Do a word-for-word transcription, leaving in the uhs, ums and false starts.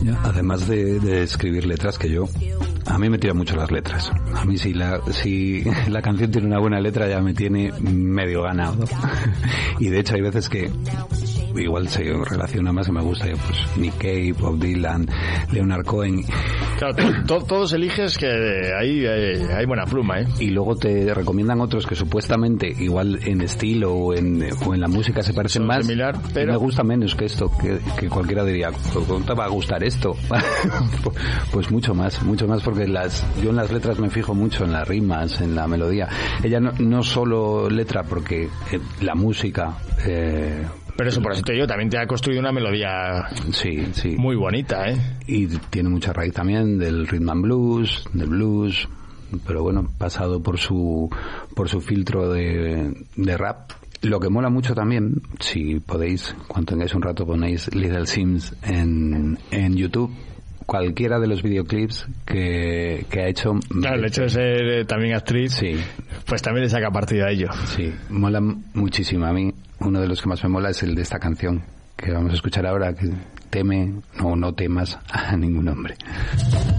Además de, de escribir letras, que yo, a mí me tiran mucho las letras. A mí si la, si la canción tiene una buena letra ya me tiene medio ganado. Y de hecho hay veces que igual se relaciona más y me gusta, pues Nick Cave, Bob Dylan, Leonard Cohen. Claro, to, to, todos eliges que hay, hay, hay buena pluma, ¿eh? Y luego te recomiendan otros que supuestamente igual en estilo o en, o en la música se parecen Son más. Similar, pero... Me gusta menos que esto, que, que cualquiera diría, ¿cómo te va a gustar esto? Pues mucho más, mucho más, porque las yo en las letras me fijo mucho en las rimas, en la melodía. Ella no, no solo letra, porque eh, la música... Eh, Pero eso, por eso te digo, también te ha construido una melodía sí, sí. muy bonita, ¿eh? Y tiene mucha raíz también del rhythm and blues, del blues, pero bueno, pasado por su por su filtro de, de rap. Lo que mola mucho también, si podéis, cuando tengáis un rato, ponéis Little Sims en, en YouTube. Cualquiera de los videoclips que, que ha hecho... Claro, el hecho de ser también actriz, sí, pues también le saca partido a ello. Sí, mola muchísimo. A mí, uno de los que más me mola es el de esta canción que vamos a escuchar ahora, que teme, no, no temas a ningún hombre.